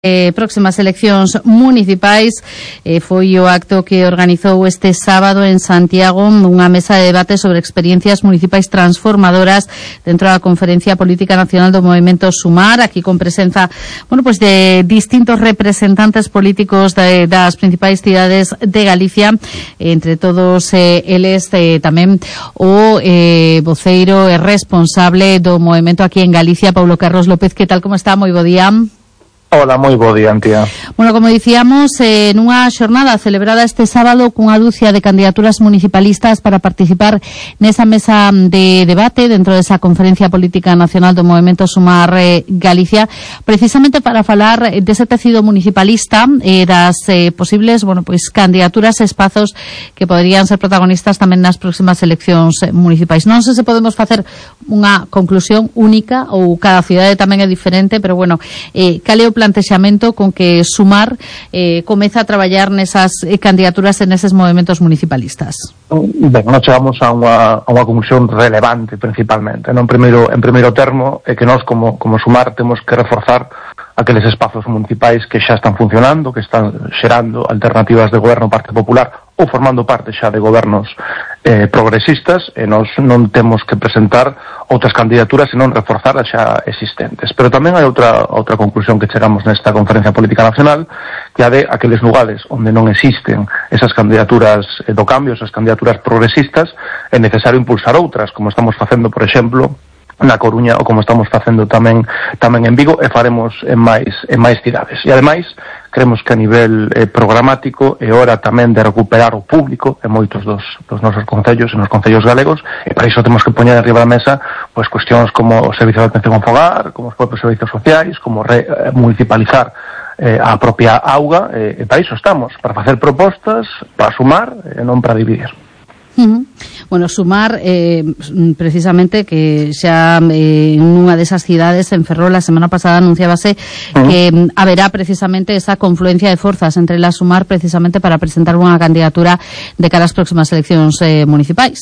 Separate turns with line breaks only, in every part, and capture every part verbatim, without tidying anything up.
Eh, próximas eleccións municipais eh, foi o acto que organizou este sábado en Santiago unha mesa de debate sobre experiencias municipais transformadoras dentro da Conferencia Política Nacional do Movemento Sumar, aquí con presenza, bueno, pues de distintos representantes políticos de, das principais cidades de Galicia, entre todos eh, eles eh, tamén o eh, voceiro e responsable do movemento aquí en Galicia, Paulo Carlos López. Que tal, como está? Moi bo día.
Hola, moi bo día, Antía.
Bueno, como dicíamos, eh, nunha xornada celebrada este sábado cunha dúcia de candidaturas municipalistas para participar nesa mesa de debate dentro desa Conferencia Política Nacional do Movemento Sumar eh, Galicia, precisamente para falar dese tecido municipalista e eh, das eh, posibles, bueno, pois candidaturas e espazos que poderían ser protagonistas tamén nas próximas eleccións municipais. Non sei se podemos facer unha conclusión única ou cada cidade tamén é diferente, pero bueno, eh, cal é o plantexamento con que Sumar eh, comeza a traballar nesas eh, candidaturas e neses movimentos municipalistas?
Ben, nós chegamos a unha, a unha conclusión relevante principalmente. En primeiro, en primeiro termo, é que nós como, como Sumar temos que reforzar aqueles espazos municipais que xa están funcionando, que están xerando alternativas de goberno Partido Popular ou formando parte xa de gobernos eh, progresistas, e nós non temos que presentar outras candidaturas senón reforzar as xa existentes. Pero tamén hai outra outra conclusión que chegamos nesta Conferencia Política Nacional, que é de aqueles lugares onde non existen esas candidaturas eh, do cambio, esas candidaturas progresistas, é necesario impulsar outras, como estamos facendo, por exemplo, na Coruña, ou como estamos facendo tamén tamén en Vigo, e faremos en máis en máis cidades. E ademais, creemos que a nivel eh, programático é hora tamén de recuperar o público en moitos dos, dos nosos concellos, en os concellos galegos, e para iso temos que poñer arriba da mesa pois cuestións como o servicio de atención ao fogar, como os propios servicios sociais, como re, eh, municipalizar eh, a propia auga, eh, e para iso estamos, para facer propostas, para sumar e non para dividir.
Uh-huh. Bueno, Sumar eh, precisamente que xa eh, nunha desas cidades, en Ferrol, a semana pasada anunciábase uh-huh. que mm, haberá precisamente esa confluencia de forzas entre la Sumar precisamente para presentar unha candidatura de cara ás próximas eleccións eh, municipais.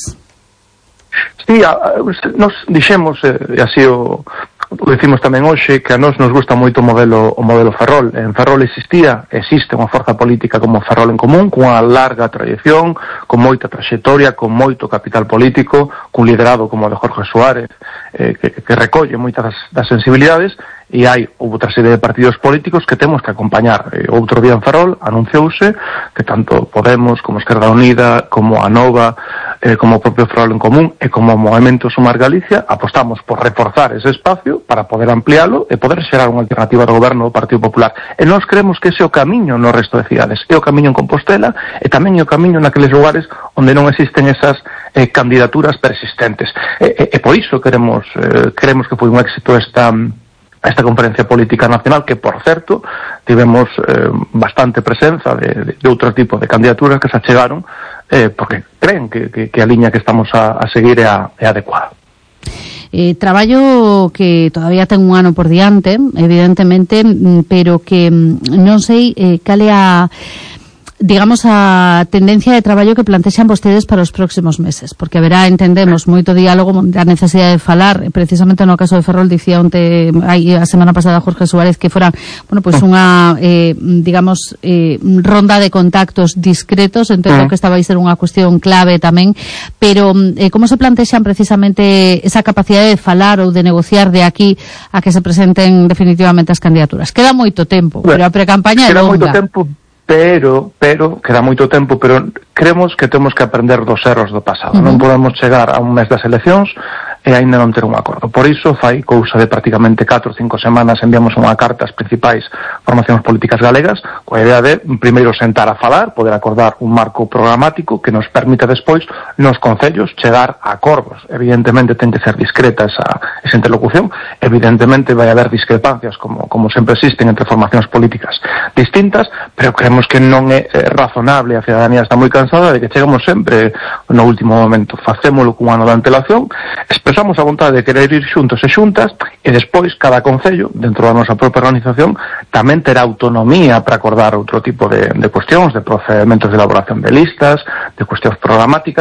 Sí, a, a, nos dixemos, eh, e así o o decimos tamén hoxe, que a nós nos gusta moito o modelo o modelo Ferrol. En Ferrol existía, existe unha forza política como Ferrol en Común, cunha larga tradición, con moita traxectoria, con moito capital político, cun liderado como o de Jorge Suárez, eh, que, que recolle moitas das, das sensibilidades, e hai outra serie de partidos políticos que temos que acompañar. Eh, outro día en Ferrol anunciouse que tanto Podemos, como Esquerda Unida, como a Nova, eh, como o propio Ferrol en Común e como o Movemento Sumar Galicia apostamos por reforzar ese espacio para poder ampliálo e poder xerar unha alternativa do goberno do Partido Popular. E nós creemos que ese é o camiño no resto de cidades, é o camiño en Compostela e tamén é o camiño naqueles lugares onde non existen esas eh, candidaturas persistentes. E, e, e por iso queremos, eh, queremos que foi un éxito esta esta Conferencia Política Nacional, que, por certo, tivemos eh, bastante presenza de, de, de outro tipo de candidaturas que se achegaron eh, porque creen que, que, que a liña que estamos a, a seguir é, a, é adecuada.
Eh, traballo que todavía ten un ano por diante, evidentemente, pero que non sei eh, cal é a digamos a tendencia de traballo que plantexan vostedes para os próximos meses, porque haberá, entendemos, moito diálogo, a necesidade de falar, precisamente no caso de Ferrol dicía onte, aí a semana pasada Jorge Suárez, que fora, bueno, pois pues unha eh, digamos eh, ronda de contactos discretos, entendo que esta vai ser unha cuestión clave tamén, pero eh, como se plantexan precisamente esa capacidade de falar ou de negociar de aquí a que se presenten definitivamente as candidaturas? Queda moito tempo, bueno, pero a precampaña é longa.
Queda moito tempo, pero, pero, queda moito tempo, pero creemos que temos que aprender dos erros do pasado. Uh-huh. Non podemos chegar a un mes das eleccións e aínda non ter un acordo. Por iso, fai cousa de prácticamente catro ou cinco semanas enviamos unha carta ás principais formacións políticas galegas coa idea de, primeiro, sentar a falar, poder acordar un marco programático que nos permita despois, nos concellos, chegar a acordos. Evidentemente, ten que ser discreta esa, esa interlocución. Evidentemente, vai haber discrepancias, como, como sempre existen entre formacións políticas distintas, pero creemos que non é eh, razonable, a cidadanía está moi cansada de que chegamos sempre no último momento. Facémolo cun ano de antelación, expresamos a vontade de querer ir xuntos e xuntas, e despois cada concello, dentro da nosa propia organización, tamén terá autonomía para acordar outro tipo de, de cuestións, de procedementos de elaboración de listas, de cuestións programáticas,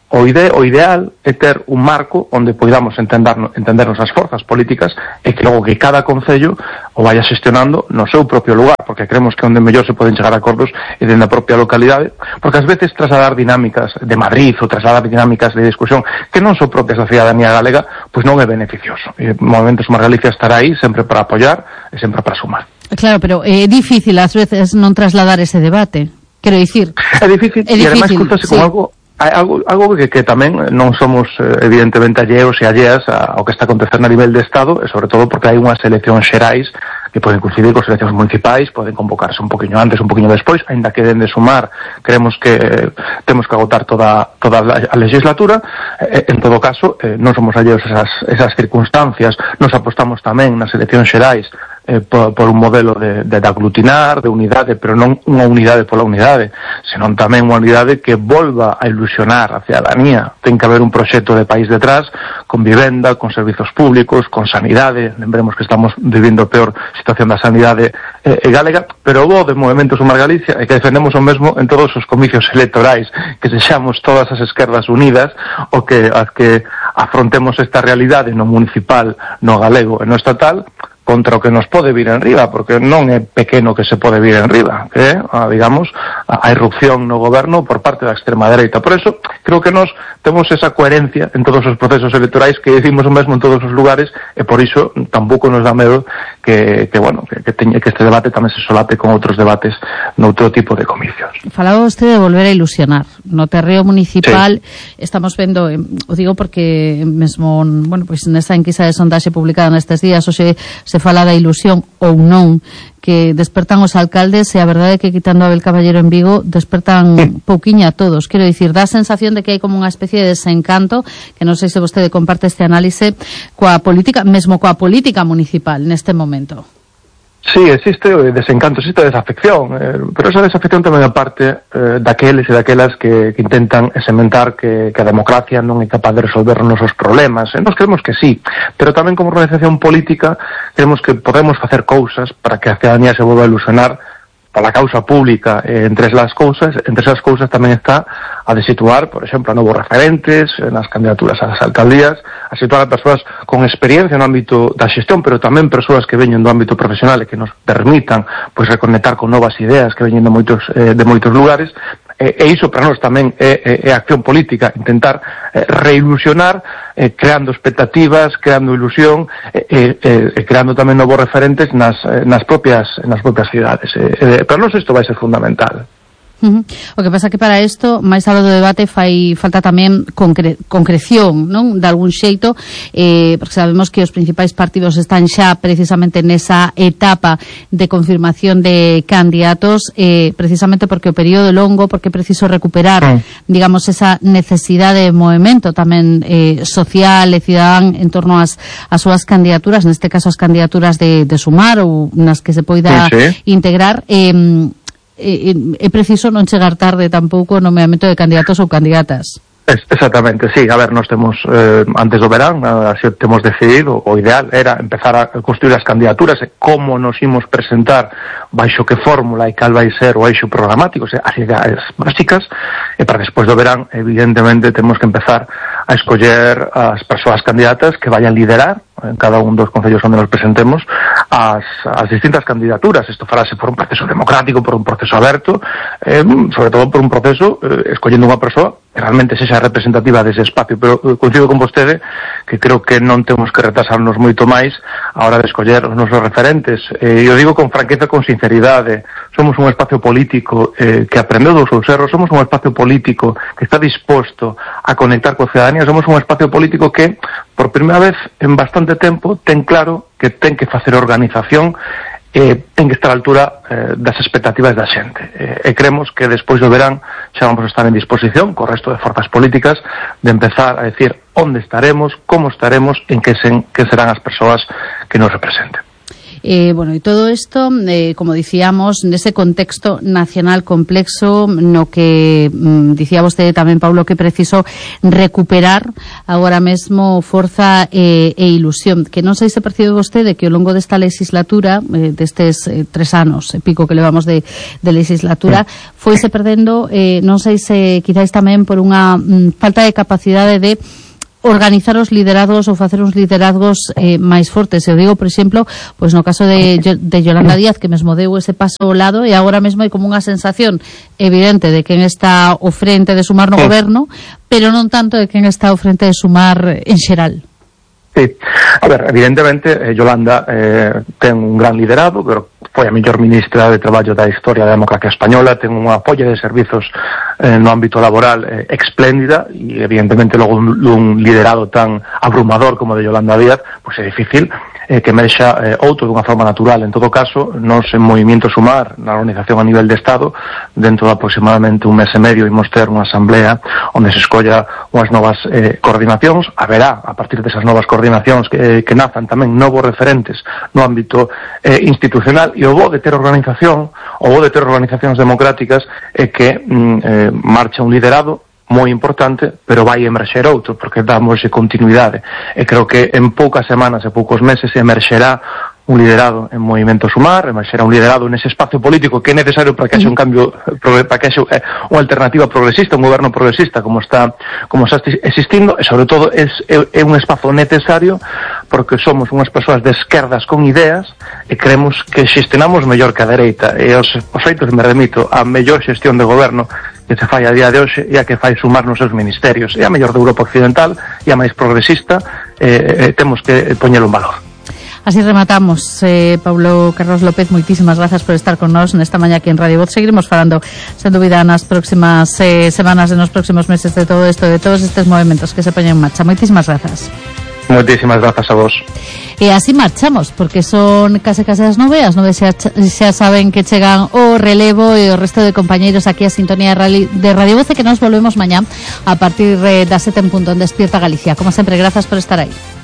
O, ide, o ideal é ter un marco onde podamos entendernos, entendernos as forzas políticas e que logo que cada concello o vaya xestionando no seu propio lugar, porque creemos que onde mellor se poden chegar a acordos é dentro da propia localidade, porque ás veces trasladar dinámicas de Madrid ou trasladar dinámicas de discusión que non son propias da cidadanía galega, pois non é beneficioso. E o Movemento Sumar Galicia estará aí sempre para apoiar e sempre para sumar.
Claro, pero é difícil ás veces non trasladar ese debate. Quero dicir,
é difícil,
é
e
difícil,
ademais cruzase
sí.
con algo algo, algo que, que tamén non somos evidentemente alleos e alleas ao que está acontecendo a nivel de Estado, e sobre todo porque hai unhas eleccións xerais que poden coincidir con eleccións municipais, poden convocarse un poquinho antes, un poquinho despois, aínda que den de sumar, creemos que eh, temos que agotar toda, toda a legislatura. Eh, en todo caso, eh, non somos alleos a esas, esas circunstancias. Nos apostamos tamén nas eleccións xerais Eh, por, por un modelo de, de, de aglutinar, de unidade, pero non unha unidade pola unidade, senón tamén unha unidade que volva a ilusionar a cidadanía. Ten que haber un proxecto de país detrás, con vivenda, con servizos públicos, con sanidade. Lembremos que estamos vivindo a peor situación da sanidade eh, eh, galega, pero o bo de Movemento Sumar Galicia é que defendemos o mesmo en todos os comicios electorais, que sexamos todas as esquerdas unidas, o que as que afrontemos esta realidade no municipal, no galego e no estatal, contra o que nos pode vir en riba, porque non é pequeno que se pode vir en riba, que é, a, digamos, a, a irrupción no goberno por parte da extrema dereita. Por eso, creo que nós temos esa coherencia en todos os procesos electorais, que decimos o mesmo en todos os lugares, e por iso tampouco nos dá medo que, que bueno, que, que, teñe, que este debate tamén se solape con outros debates noutro tipo de comicios.
Falaba usted de volver a ilusionar. No terreo municipal, sí. Estamos vendo, eh, o digo porque mesmo, bueno, pois pues, nesta enquisa de sondaxe publicada nestes días, hoxe se fala da ilusión ou non que despertan os alcaldes, e a verdade é que quitando a Abel Caballero en Vigo despertan sí. pouquiña a todos. Quero dicir, dá a sensación de que hai como unha especie de desencanto, que non sei se vostede comparte este análise, coa política, mesmo coa política municipal neste momento.
Sí, existe o desencanto, existe a desafección, eh, pero esa desafección tamén é parte eh, daqueles e daquelas que, que intentan sementar que, que a democracia non é capaz de resolver os nosos problemas. E nos creemos que sí, pero tamén como organización política creemos que podemos facer cousas para que a cidadanía se volva a ilusionar pola causa pública. Eh, entre esas cousas, entre esas cousas tamén está a de situar, por exemplo, a novos referentes nas candidaturas ás alcaldías, a situar a persoas con experiencia no ámbito da xestión, pero tamén persoas que veñen do ámbito profesional e que nos permitan pois reconectar con novas ideas que veñen de moitos eh, de moitos lugares. E, e iso para nós tamén é, é, é acción política, intentar eh, reilusionar, eh, creando expectativas, creando ilusión, e eh, eh, creando tamén novos referentes nas, eh, nas propias nas propias cidades. Eh, eh, para nós isto vai ser fundamental.
Uh-huh. O que pasa que para isto, máis algo do debate, fai falta tamén concre concreción, non? De algún xeito, eh, porque sabemos que os principais partidos están xa precisamente nesa etapa de confirmación de candidatos, eh, precisamente porque o período longo, porque é preciso recuperar, mm. digamos, esa necesidade de movimento tamén eh, social e cidadán en torno ás, ás súas candidaturas, neste caso as candidaturas de, de Sumar ou nas que se poida sí, sí. integrar. Eh, É, é preciso non chegar tarde tampouco no nomeamento de candidatos ou candidatas.
Exactamente, sí. A ver, nós temos eh, antes do verán, así temos decidido, o ideal era empezar a construir as candidaturas e como nos imos presentar, baixo que fórmula e cal vai ser o eixo programático, o sea, as ideas básicas, e para despois do verán, evidentemente, temos que empezar a escoller as persoas candidatas que vayan liderar en cada un dos concellos onde nos presentemos as, as distintas candidaturas. Isto farase por un proceso democrático, por un proceso aberto, eh, sobre todo por un proceso eh, escollendo unha persoa que realmente sexa representativa dese espacio. Pero eh, coincido con vostede que creo que non temos que retrasarnos moito máis a hora de escoller os nosos referentes. Eh, eu digo con franqueza, con sinceridade, somos un espacio político eh, que aprendeu dos seus erros, somos un espacio político que está disposto a conectar coa cidadanía, somos un espacio político que, por primeira vez en bastante tempo, ten claro que ten que facer organización, eh, ten que estar á altura eh, das expectativas da xente. Eh, e creemos que despois do verán xa vamos a estar en disposición, co resto de forzas políticas, de empezar a decir onde estaremos, como estaremos, en que, sen, que serán as persoas que nos representen.
Eh, bueno, y todo esto, eh, como dicíamos, nese contexto nacional complexo no que mm, dicía vostede tamén, Paulo, que preciso recuperar agora mesmo forza e, e ilusión, que non sei se percibe vostede que ao longo desta legislatura, eh, destes eh, tres anos e pico que levamos de, de legislatura, foise perdendo, eh, non sei se quizáis tamén por unha mm, falta de capacidade de organizar os liderados ou facer uns liderazgos eh, máis fortes. Eu digo, por exemplo, pois no caso de, de Yolanda Díaz, que mesmo deu ese paso ao lado, e agora mesmo hai como unha sensación evidente de quen está ao frente de Sumar no goberno, pero non tanto de quen está ao frente de Sumar en xeral.
Sí, a ver, evidentemente eh, Yolanda eh, ten un gran liderado, pero foi a mellor ministra de Traballo da historia da democracia española, ten unha folla de servizos eh, no ámbito laboral eh, espléndida, e evidentemente logo un, un liderado tan abrumador como de Yolanda Díaz, pois é difícil eh, que mexa eh, outro dunha forma natural. En todo caso, nos en Movimiento Sumar, na organización a nivel de Estado, dentro de aproximadamente un mes e medio imos ter unha asamblea onde se escolla unhas novas eh, coordinacións. Haberá, a partir desas novas coordinacións que, que nazan tamén novos referentes no ámbito eh, institucional, e o bo de ter organización, o bo de ter organizacións democráticas é que mm, eh, marcha un liderado moi importante, pero vai emerxer outro, porque damos continuidade, e creo que en poucas semanas e poucos meses emerxerá un liderado en Movimento Sumar, emerxerá un liderado nese espacio político que é necesario para que haxe un cambio, para que haxe unha alternativa progresista, un goberno progresista como está como está existindo, e sobre todo é, é un espazo necesario porque somos unhas persoas de esquerdas con ideas e creemos que xestionamos mellor que a dereita, e os, os feitos me remito a mellor xestión de goberno que se fai a día de hoxe e a que fai Sumar nos seus ministerios, e a mellor de Europa Occidental e a máis progresista, eh, eh, temos que poñelo en valor.
Así rematamos, eh, Paulo Carlos López, moitísimas grazas por estar con nós nesta mañá aquí en Radio Voz. Seguiremos falando, sen dúbida, nas próximas eh, semanas e nos próximos meses de todo isto, de todos estes movimentos que se poñen en marcha. Moitísimas grazas.
Moitísimas grazas a vos.
E así marchamos, porque son case case as nove, as nove xa, xa saben que chegan o relevo e o resto de compañeiros aquí a sintonía de Radio Voz, e que nos volvemos mañá a partir das sete en punto en Despierta Galicia. Como sempre, grazas por estar aí.